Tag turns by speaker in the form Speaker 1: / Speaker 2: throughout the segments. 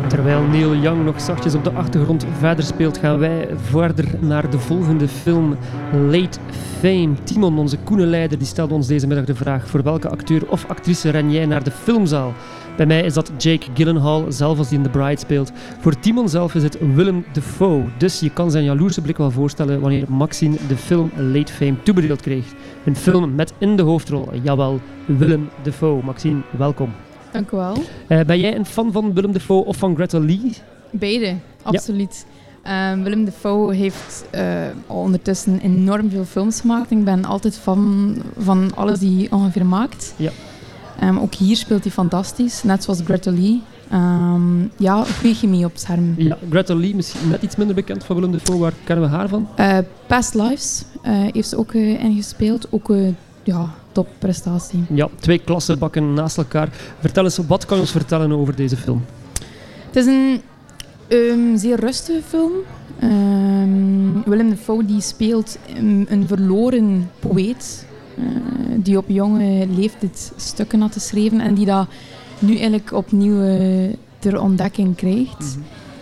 Speaker 1: Terwijl Neil Young nog zachtjes op de achtergrond verder speelt, gaan wij verder naar de volgende film, Late Fame. Timon, onze koene leider, die stelde ons deze middag de vraag: voor welke acteur of actrice ren jij naar de filmzaal? Bij mij is dat Jake Gyllenhaal, zelf als hij in The Bride speelt. Voor Timon zelf is het Willem Dafoe. Dus je kan zijn jaloerse blik wel voorstellen wanneer Maxine de film Late Fame toebedeeld kreeg. Een film met in de hoofdrol, jawel, Willem Dafoe. Maxine, welkom.
Speaker 2: Dank u wel.
Speaker 1: Ben jij een fan van Willem Dafoe of van Greta Lee?
Speaker 2: Beide, absoluut. Ja. Willem Dafoe heeft al ondertussen enorm veel films gemaakt. Ik ben altijd fan van alles die hij ongeveer maakt.
Speaker 1: Ja.
Speaker 2: Ook hier speelt hij fantastisch, net zoals Greta Lee. Ja, goede chemie op het scherm.
Speaker 1: Ja, Greta Lee, misschien net iets minder bekend van Willem Dafoe. Waar kennen we haar van?
Speaker 2: Past Lives heeft ze ook ingespeeld. Ook ja, topprestatie.
Speaker 1: Ja, 2 klassenbakken naast elkaar. Vertel eens, wat kan je ons vertellen over deze film?
Speaker 2: Het is een zeer rustige film. Willem Dafoe die speelt een verloren poëet. Die op jonge leeftijd stukken had geschreven en die dat nu eigenlijk opnieuw ter ontdekking krijgt.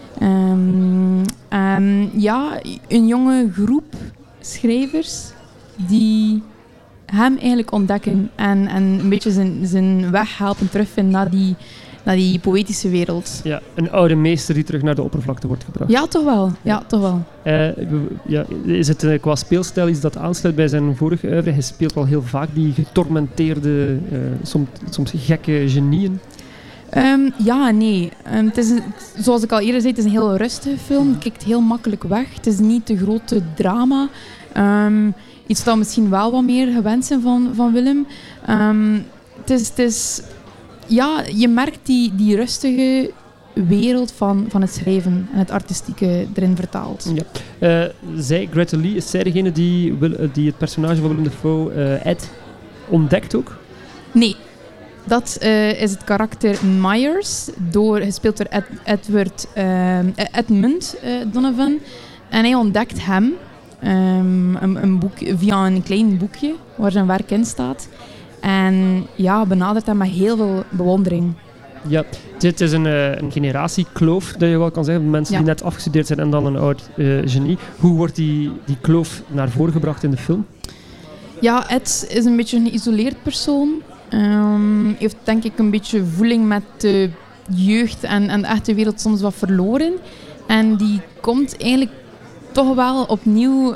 Speaker 2: Ja, een jonge groep schrijvers die hem eigenlijk ontdekken en een beetje zijn weg helpen terugvinden naar die poëtische wereld.
Speaker 1: Ja, een oude meester die terug naar de oppervlakte wordt gebracht.
Speaker 2: Ja, toch wel. Ja, toch wel.
Speaker 1: Is het qua speelstijl iets dat aansluit bij zijn vorige oeuvre? Hij speelt wel heel vaak die getormenteerde, soms gekke genieën.
Speaker 2: Ja, nee. Het is, zoals ik al eerder zei, het is een heel rustige film. Het kijkt heel makkelijk weg. Het is niet te grote drama. Iets dat we misschien wel wat meer gewend zijn van Willem. Het is ja, je merkt die rustige wereld van het schrijven en het artistieke erin vertaald.
Speaker 1: Ja. Greta Lee, is zij degene die het personage van Willem Dafoe, Ed, ontdekt ook?
Speaker 2: Nee. Dat is het karakter Myers, gespeeld door Edmund Donovan. En hij ontdekt hem een boek, via een klein boekje waar zijn werk in staat. En ja, benadert hem met heel veel bewondering.
Speaker 1: Ja, dit is een generatiekloof, dat je wel kan zeggen. Mensen die net afgestudeerd zijn en dan een oud genie. Hoe wordt die kloof naar voren gebracht in de film?
Speaker 2: Ja, Ed is een beetje een geïsoleerd persoon. Heeft denk ik een beetje voeling met de jeugd en de echte wereld soms wat verloren. En die komt eigenlijk toch wel opnieuw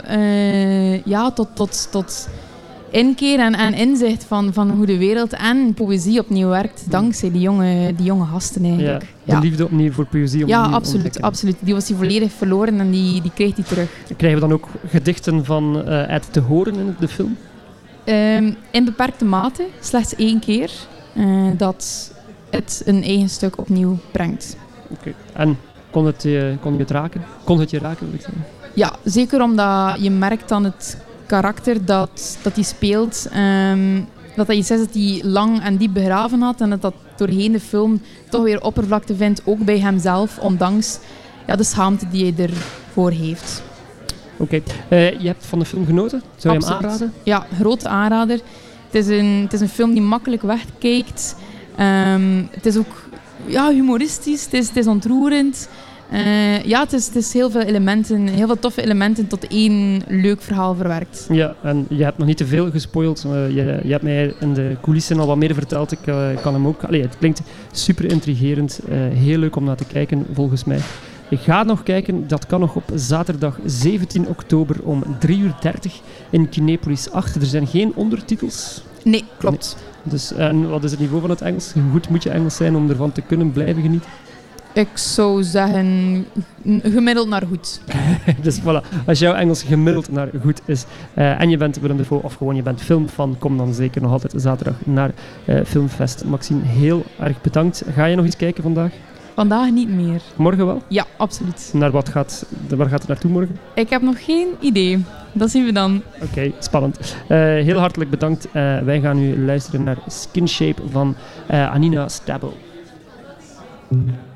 Speaker 2: tot inkeer en inzicht van hoe de wereld en poëzie opnieuw werkt, dankzij die jonge gasten eigenlijk.
Speaker 1: Ja, de liefde opnieuw voor poëzie.
Speaker 2: Ja, absoluut. Die was hij volledig verloren en die kreeg hij terug.
Speaker 1: Krijgen we dan ook gedichten van Ed te horen in de film?
Speaker 2: In beperkte mate, slechts 1 keer, dat het een eigen stuk opnieuw brengt.
Speaker 1: Okay. En kon het je raken? Kon het je raken, wil ik zeggen?
Speaker 2: Ja, zeker omdat je merkt aan het karakter dat hij speelt, dat iets is dat hij lang en diep begraven had en dat doorheen de film toch weer oppervlakte vindt, ook bij hemzelf, ondanks de schaamte die hij ervoor heeft.
Speaker 1: Oké. Je hebt van de film genoten? Zou je hem aanraden?
Speaker 2: Ja, grote aanrader. Het is een film die makkelijk wegkijkt. Het is ook humoristisch, het is ontroerend. Het is heel veel toffe elementen tot 1 leuk verhaal verwerkt.
Speaker 1: Ja, en je hebt nog niet te veel gespoild. Je hebt mij in de coulissen al wat meer verteld. Ik kan hem ook... het klinkt super intrigerend. Heel leuk om naar te kijken, volgens mij. Ik ga nog kijken, dat kan nog op zaterdag 17 oktober om 3:30 in Kinepolis 8. Er zijn geen ondertitels.
Speaker 2: Nee, klopt.
Speaker 1: Nee. Dus wat is het niveau van het Engels? Hoe goed moet je Engels zijn om ervan te kunnen blijven genieten?
Speaker 2: Ik zou zeggen gemiddeld naar goed.
Speaker 1: Dus voilà, als jouw Engels gemiddeld naar goed is en je bent Willem Dafoe of gewoon je bent filmfan, kom dan zeker nog altijd zaterdag naar Filmfest. Maxime, heel erg bedankt. Ga je nog iets kijken vandaag?
Speaker 2: Vandaag niet meer.
Speaker 1: Morgen wel?
Speaker 2: Ja, absoluut.
Speaker 1: Waar gaat het naartoe morgen?
Speaker 2: Ik heb nog geen idee. Dat zien we dan.
Speaker 1: Oké, spannend. Heel hartelijk bedankt. Wij gaan nu luisteren naar Skin Shape van Anina Stabile.